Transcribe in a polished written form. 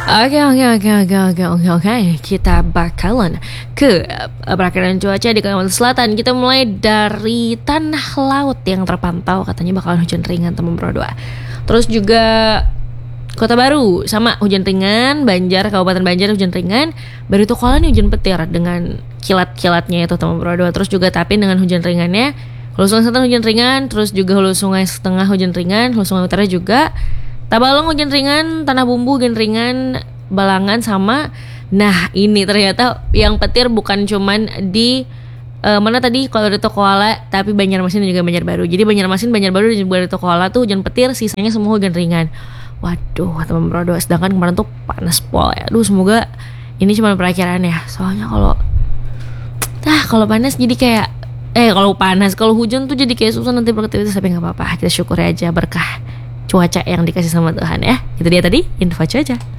Oke. Kita bakalan ke perakiraan cuaca di Kalimantan Selatan. Kita mulai dari tanah laut yang terpantau katanya bakalan hujan ringan teman berdua. Terus juga Kota Baru sama hujan ringan, Kabupaten Banjar hujan ringan, Baru Tokoala nih hujan petir dengan kilat-kilatnya itu teman berdua. Terus juga Tapin dengan hujan ringannya, Hulu Sungai Selatan hujan ringan, terus juga Hulu Sungai Setengah hujan ringan, Hulu Sungai Utara juga. Tabalong hujan ringan, Tanah Bumbu hujan ringan, Balangan sama. Nah ini ternyata yang petir bukan cuman di mana tadi kalau di Tokoala, tapi Banjarmasin dan juga Banjarbaru. Jadi Banjarmasin, Banjarbaru dan juga di Tokoala tuh hujan petir, sisanya semua hujan ringan. Waduh teman berdua. Sedangkan kemarin tuh panas pol ya. Aduh semoga ini cuma perakiraan ya. Soalnya kalau panas jadi kayak kalau hujan tuh jadi kayak susah nanti beraktivitas. Tapi nggak apa-apa, kita syukuri aja berkah cuaca yang dikasih sama Tuhan ya. Itu dia tadi info cuaca.